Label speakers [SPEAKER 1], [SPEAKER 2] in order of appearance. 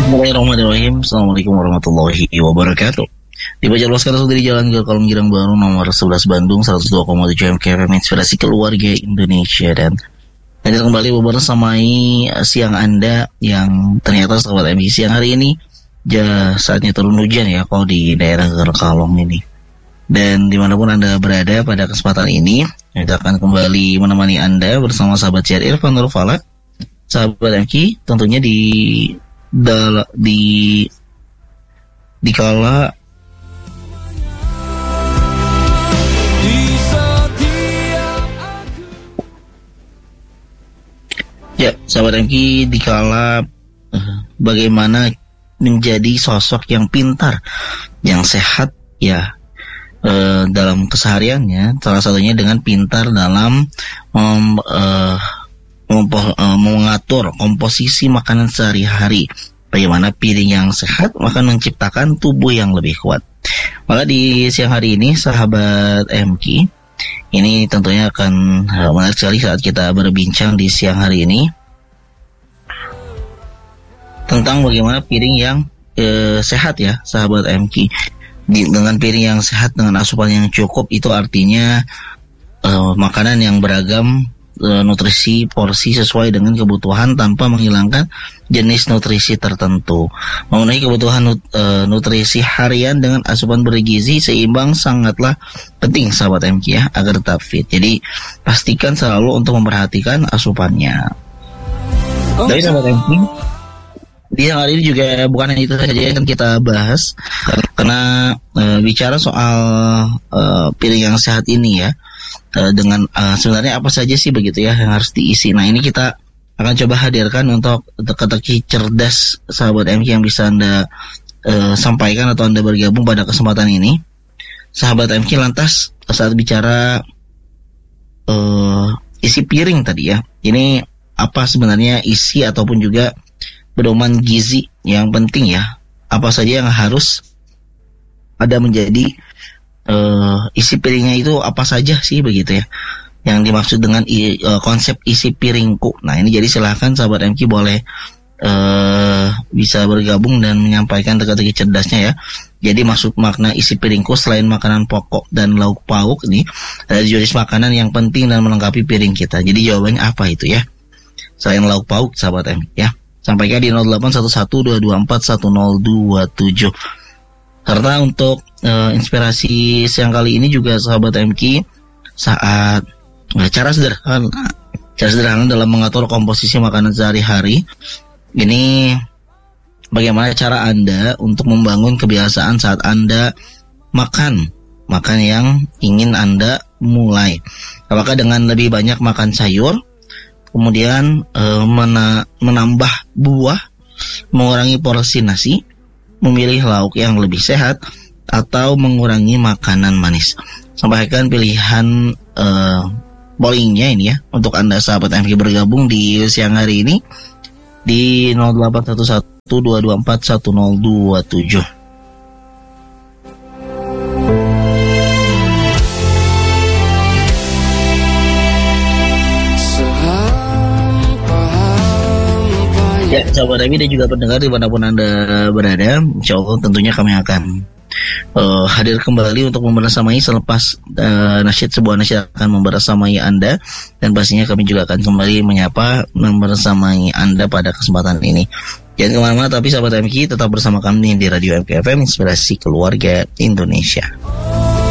[SPEAKER 1] Bismillahirrahmanirrahim. Assalamualaikum warahmatullahi wabarakatuh. Dibaca luaskan langsung dari Jalan Kolong Girang Baru nomor 11 Bandung 102,7 MKFM Inspirasi Keluarga Indonesia, dan hadir kembali bersamai siang Anda yang ternyata sahabat MI siang hari ini saatnya turun hujan ya kalau di daerah Gerkalong ini. Dan dimanapun Anda berada pada kesempatan ini, kita akan kembali menemani Anda bersama sahabat siar Irfan Nurfala, sahabat MI, tentunya di kala ya sahabat MI di kala bagaimana menjadi sosok yang pintar, yang sehat ya dalam kesehariannya, salah satunya dengan pintar dalam mengatur komposisi makanan sehari-hari. Bagaimana piring yang sehat akan menciptakan tubuh yang lebih kuat. Maka di siang hari ini sahabat MK, ini tentunya akan menarik sekali saat kita berbincang di siang hari ini tentang bagaimana piring yang sehat ya sahabat MK. Dengan piring yang sehat, dengan asupan yang cukup, itu artinya makanan yang beragam, nutrisi porsi sesuai dengan kebutuhan tanpa menghilangkan jenis nutrisi tertentu. Memenuhi kebutuhan nutrisi harian dengan asupan bergizi seimbang sangatlah penting sahabat MK ya, agar tetap fit. Jadi pastikan selalu untuk memperhatikan asupannya. Dari sahabat MK, di hari ini juga bukan hanya itu saja yang akan kita bahas, karena bicara soal piring yang sehat ini ya, dengan sebenarnya apa saja sih begitu ya yang harus diisi. Nah, ini kita akan coba hadirkan untuk teka-teki cerdas sahabat MK yang bisa Anda sampaikan atau Anda bergabung pada kesempatan ini. Sahabat MK, lantas saat bicara isi piring tadi ya, ini apa sebenarnya isi ataupun juga pedoman gizi yang penting ya, apa saja yang harus ada menjadi isi piringnya, itu apa saja sih begitu ya yang dimaksud dengan konsep isi piringku. Nah, ini jadi silahkan sahabat MK boleh bisa bergabung dan menyampaikan teka-teki cerdasnya ya. Jadi maksud makna isi piringku selain makanan pokok dan lauk pauk ini, ada jenis makanan yang penting dan melengkapi piring kita. Jadi jawabannya apa itu ya, selain lauk pauk sahabat MK ya. Sampaikan di 0811-224-1027. Serta untuk inspirasi siang kali ini juga sahabat MK, saat cara sederhana dalam mengatur komposisi makanan sehari-hari. Ini bagaimana cara Anda untuk membangun kebiasaan saat Anda makan yang ingin Anda mulai. Apakah dengan lebih banyak makan sayur, kemudian menambah buah, mengurangi porsi nasi, memilih lauk yang lebih sehat, atau mengurangi makanan manis. Sampaikan pilihan pollingnya ini ya untuk Anda sahabat MK bergabung di siang hari ini di 0811-224-1027. Ya, sahabat Remi dan juga pendengar dimanapun Anda berada, insya Allah tentunya kami akan hadir kembali untuk membersamai selepas sebuah nasyid akan membersamai Anda, dan pastinya kami juga akan kembali menyapa membersamai Anda pada kesempatan ini. Jangan kemana-mana, tapi sahabat MK tetap bersama kami di Radio MKFM Inspirasi Keluarga Indonesia.